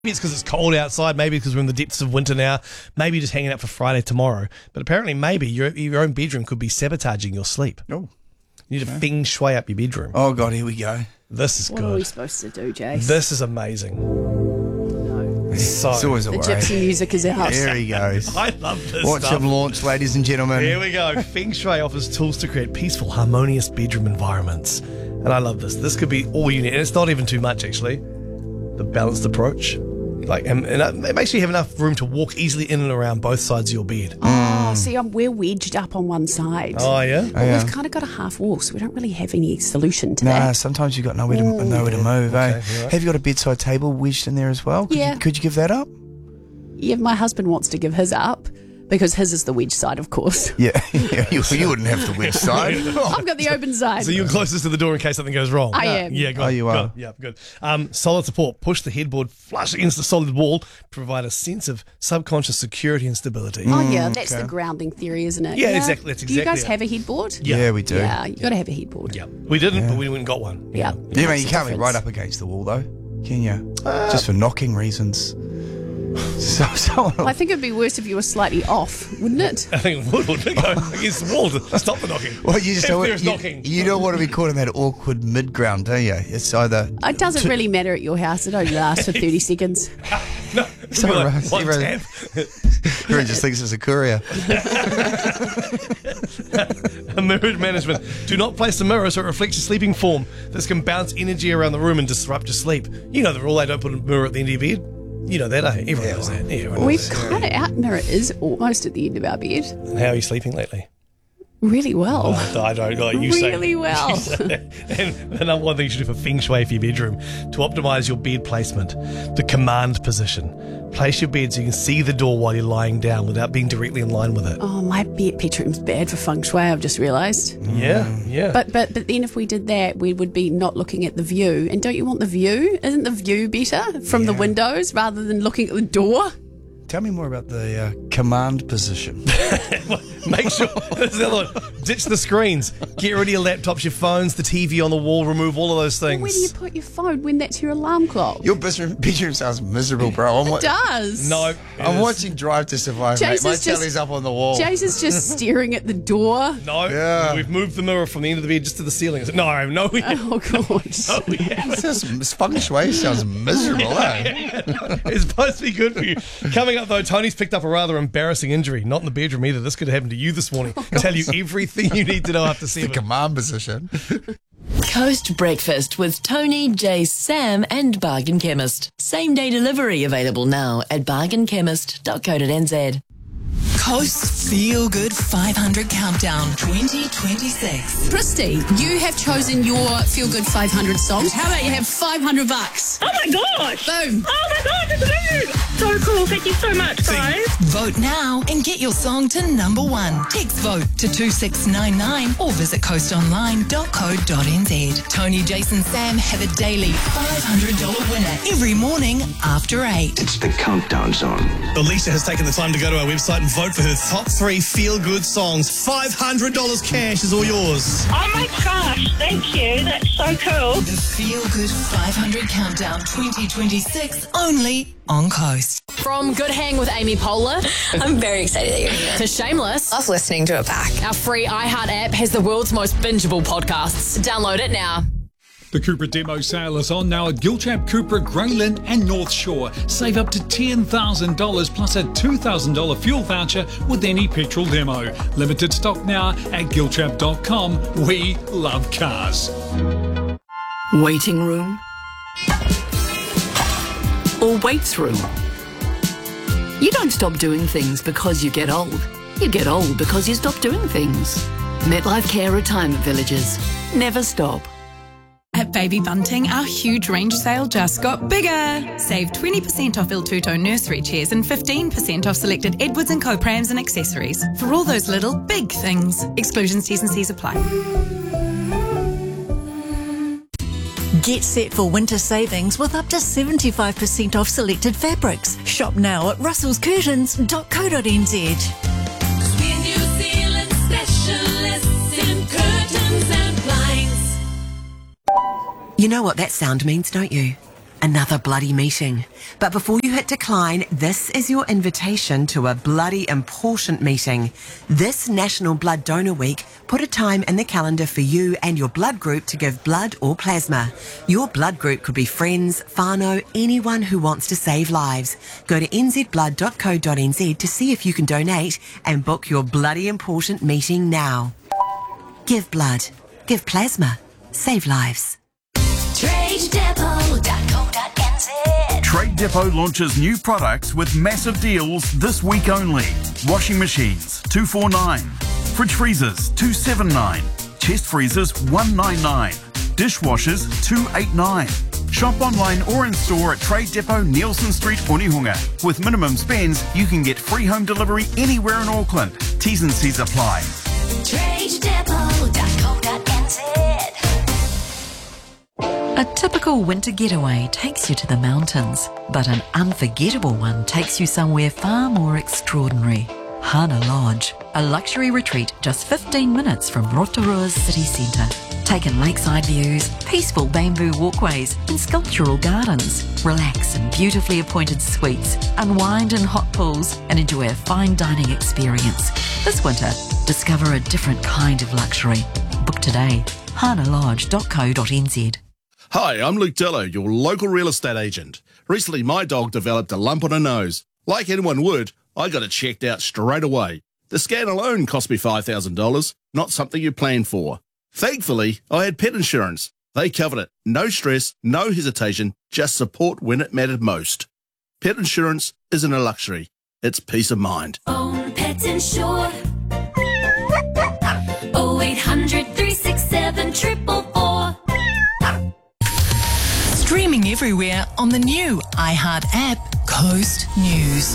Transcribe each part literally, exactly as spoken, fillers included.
Maybe it's because it's cold outside. Maybe because we're in the depths of winter now. Maybe you're just hanging out for Friday tomorrow. But apparently, maybe your your own bedroom could be sabotaging your sleep. Oh, You need to feng shui up your bedroom. oh God, here we go. This is What good. are we supposed to do, Jace? This is amazing. No. So, It's always a The worry. gypsy music is out. There he goes. I love this Watch stuff. him launch, ladies and gentlemen. Here we go. Feng Shui offers tools to create peaceful, harmonious bedroom environments. And I love this. This could be all you need. And it's not even too much, actually. The balanced approach. Like, and, and it makes you have enough room to walk easily in and around both sides of your bed. Oh, see, I'm, we're wedged up on one side. Oh, yeah? But yeah. we've kind of got a half wall, so we don't really have any solution to Nah, that. sometimes you've got nowhere to, nowhere to move, eh? you're right. Have you got a bedside table wedged in there as well? Could Yeah. You, could you give that up? Yeah, my husband wants to give his up because his is the wedge side, of course. Yeah, yeah you, you wouldn't have the wedge side. I've got the open side. So you're closest to the door in case something goes wrong. I am. Yeah, good. Oh, you are. Good. Yeah, good. Um, solid support. Push the headboard flush against the solid wall. Provide a sense of subconscious security and stability. Oh, yeah, that's okay. the grounding theory, isn't it? Yeah, exactly, that's Do you exactly guys it. have a headboard? Yeah. Yeah, we do. Yeah, you got to have a headboard. Yeah. We didn't, but we went and got one. Yeah. Yeah, man, Makes you a can't be difference. right up against the wall, though, can you? Just for knocking reasons. So, so I think it'd be worse if you were slightly off, wouldn't it? I think it would, wouldn't it? Go against the wall to stop the knocking. well, you just if don't, there's you, knocking. you don't want to be caught in that awkward mid-ground, do you? It's either... It doesn't really matter at your house. It only lasts for thirty seconds. No, Sorry, like, Rose, one everyone- tap. Everyone just thinks it's a courier. Mirror management. Do not place the mirror so it reflects your sleeping form. This can bounce energy around the room and disrupt your sleep. You know the rule, they don't put a mirror at the end of your bed. You know that, eh? Everyone knows that. Yeah, everyone We've knows kind of, our mirror is almost at the end of our bed. that. How are you sleeping lately? Really well. I don't like you say. Really well. And the number one thing you should do for feng shui for your bedroom, to optimise your bed placement, the command position. Place your bed so you can see the door while you're lying down without being directly in line with it. Oh, my bed bedroom's bad for feng shui, I've just realised. Yeah, yeah. But but but then if we did that, we would be not looking at the view. And don't you want the view? Isn't the view better from the windows rather than looking at the door? Tell me more about the uh, command position. Make sure, this is the other one. Ditch the screens. Get rid of your laptops, your phones, the T V on the wall, remove all of those things. Where do you put your phone when that's your alarm clock? Your bedroom, bedroom sounds miserable, bro. I'm, wa- It does. No. it I'm is- watching Drive to Survive, mate. Jason's My just- telly's up on the wall. Jace is just staring at the door. No, Yeah. we've moved the mirror from the end of the bed just to the ceiling. No, no, we Oh, God. no, we haven't. This feng shui sounds miserable, eh? It's supposed to be good for you. Coming up, though, Tony's picked up a rather embarrassing injury. Not in the bedroom either. This could have happened to you this morning. Tell you everything you need to know after The seven. command position. Coast Breakfast with Tony, Jace, Sam and Bargain Chemist. Same day delivery available now at bargain chemist dot co dot n z. Coast Feel Good five hundred Countdown twenty twenty-six. Christy, you have chosen your Feel Good five hundred songs. How about you have five hundred bucks? Oh my gosh! Boom. Oh my gosh, it's amazing! So cool, thank you so much, guys. Vote now and get your song to number one. Text vote to two six nine nine or visit coast online dot co dot n z. Tony, Jason, Sam have a daily five hundred dollars winner every morning after eight. It's the countdown song. Alicia has taken the time to go to our website and vote for her top three feel-good songs. five hundred dollars cash is all yours. Oh my gosh, thank you. That's so cool. The Feel Good five hundred Countdown twenty twenty-six only on Coast. From Good Hang with Amy Poehler I'm very excited that you're here. to Shameless, Love listening to it back. our free iHeart app has the world's most bingeable podcasts. Download it now. The Cupra demo sale is on now at Gilchap, Cupra, Greyland and North Shore. Save up to ten thousand dollars plus a two thousand dollars fuel voucher with any petrol demo. Limited stock now at gilchap dot com. We love cars. Waiting room or waits room. You don't stop doing things because you get old. You get old because you stop doing things. MetLife Care Retirement Villages. Never stop. At Baby Bunting, our huge range sale just got bigger. Save twenty percent off Il Tutto nursery chairs and fifteen percent off selected Edwards and Co prams and accessories for all those little big things. Exclusions, T's and C's apply. Get set for winter savings with up to seventy-five percent off selected fabrics. Shop now at russells curtains dot co dot n z. New Zealand specialists in curtains and blinds. You know what that sound means, don't you? Another bloody meeting. But before you hit decline, this is your invitation to a bloody important meeting. This National Blood Donor Week, put a time in the calendar for you and your blood group to give blood or plasma. Your blood group could be friends, whānau, anyone who wants to save lives. Go to n z blood dot co dot n z to see if you can donate and book your bloody important meeting now. Give blood. Give plasma. Save lives. trade depot dot co dot n z. Trade Depot launches new products with massive deals this week only. Washing machines, two four nine. Fridge freezers, two seven nine. Chest freezers, one nine nine. Dishwashers, two eight nine. Shop online or in store at Trade Depot, Nielsen Street, Onehunga. With minimum spends, you can get free home delivery anywhere in Auckland. T's and C's apply. trade depot dot co dot n z. A typical winter getaway takes you to the mountains, but an unforgettable one takes you somewhere far more extraordinary. Hana Lodge, a luxury retreat just fifteen minutes from Rotorua's city centre. Take in lakeside views, peaceful bamboo walkways and sculptural gardens. Relax in beautifully appointed suites, unwind in hot pools and enjoy a fine dining experience. This winter, discover a different kind of luxury. Book today, hana lodge dot co dot n z. Hi, I'm Luke Dillo, your local real estate agent. Recently, my dog developed a lump on her nose. Like anyone would, I got it checked out straight away. The scan alone cost me five thousand dollars, not something you plan for. Thankfully, I had pet insurance. They covered it. No stress, no hesitation, just support when it mattered most. Pet insurance isn't a luxury. It's peace of mind. Own Pets Insure. oh eight hundred, three six seven, four four four. Streaming everywhere on the new iHeart app, Coast News.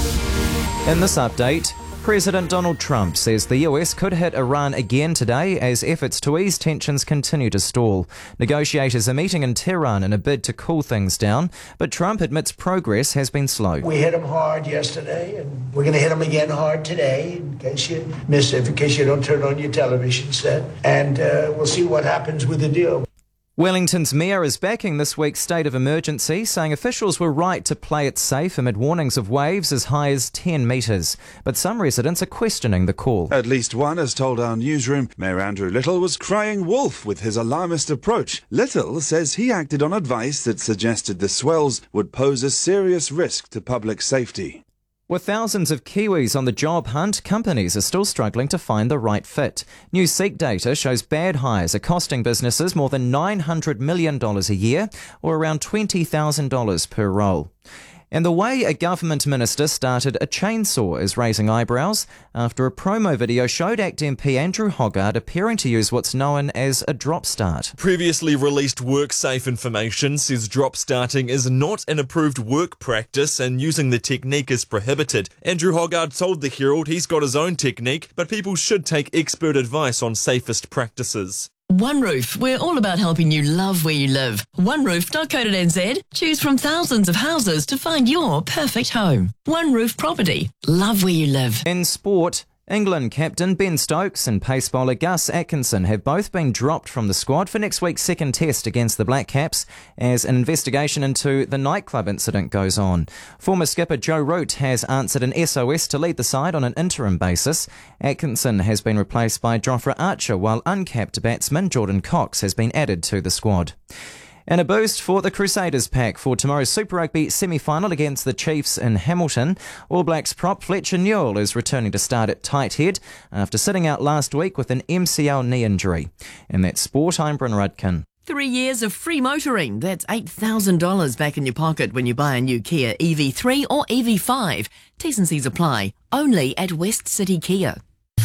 In this update, President Donald Trump says the U S could hit Iran again today as efforts to ease tensions continue to stall. Negotiators are meeting in Tehran in a bid to cool things down, but Trump admits progress has been slow. We hit them hard yesterday, and we're going to hit them again hard today, in case you miss it, in case you don't turn on your television set, and uh, we'll see what happens with the deal. Wellington's mayor is backing this week's state of emergency, saying officials were right to play it safe amid warnings of waves as high as ten metres. But some residents are questioning the call. At least one has told our newsroom Mayor Andrew Little was crying wolf with his alarmist approach. Little says he acted on advice that suggested the swells would pose a serious risk to public safety. With thousands of Kiwis on the job hunt, companies are still struggling to find the right fit. New Seek data shows bad hires are costing businesses more than nine hundred million dollars a year, or around twenty thousand dollars per role. And the way a government minister started a chainsaw is raising eyebrows after a promo video showed A C T M P Andrew Hoggard appearing to use what's known as a drop start. Previously released WorkSafe information says drop starting is not an approved work practice and using the technique is prohibited. Andrew Hoggard told the Herald he's got his own technique, but people should take expert advice on safest practices. One Roof, we're all about helping you love where you live. one roof dot co dot n z. Choose from thousands of houses to find your perfect home. One Roof Property. Love where you live. In sport, England captain Ben Stokes and pace bowler Gus Atkinson have both been dropped from the squad for next week's second test against the Black Caps as an investigation into the nightclub incident goes on. Former skipper Joe Root has answered an S O S to lead the side on an interim basis. Atkinson has been replaced by Jofra Archer, while uncapped batsman Jordan Cox has been added to the squad. And a boost for the Crusaders pack for tomorrow's Super Rugby semi-final against the Chiefs in Hamilton. All Blacks prop Fletcher Newell is returning to start at tight head after sitting out last week with an M C L knee injury. And that's sport, I'm Bryn Rudkin. Three years of free motoring. That's eight thousand dollars back in your pocket when you buy a new Kia E V three or E V five. T's and C's apply. Only at West City Kia.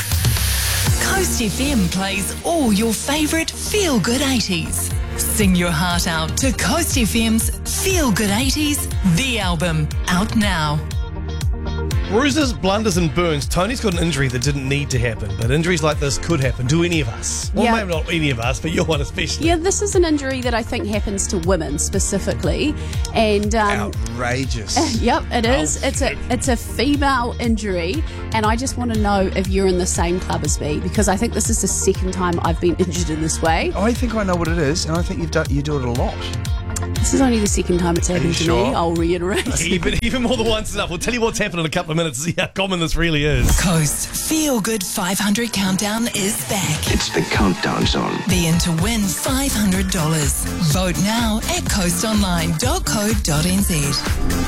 Coast F M plays all your favourite feel-good eighties. Sing your heart out to Coast F M's Feel Good eighties, the album, out now. Bruises, blunders and burns. Tony's got an injury that didn't need to happen, but injuries like this could happen to any of us. Well, Yeah. maybe not any of us, but your one especially. Yeah, this is an injury that I think happens to women specifically, and um, Outrageous. yep, it is. It's a it's a female injury, and I just want to know if you're in the same club as me, because I think this is the second time I've been injured in this way. I think I know what it is, and I think you've done, you do it a lot. This is only the second time it's happened to sure? me. I'll reiterate. even, even more than once enough. We'll tell you what's happened in a couple of minutes to see how common this really is. Coast Feel Good five hundred Countdown is back. It's the countdown song. Be in to win five hundred dollars. Vote now at coast online dot co dot n z.